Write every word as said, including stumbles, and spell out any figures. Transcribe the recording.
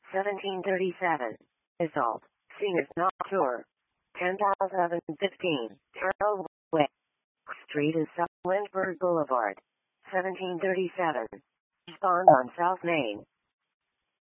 seventeen thirty-seven. Assault. Seniors Nocturne. ten thousand fifteen. Terrell Way. Street and South Lindbergh Boulevard. seventeen thirty-seven. Spawn on South Main.